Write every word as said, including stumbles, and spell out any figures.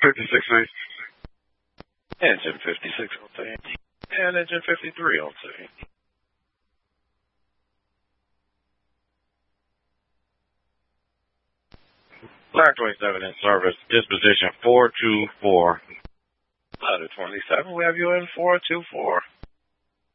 fifty-six nice. Engine fifty-six on scene. And engine fifty-three on scene. Line twenty-seven in service. Disposition four two four. Line twenty-seven, we have you in four two four.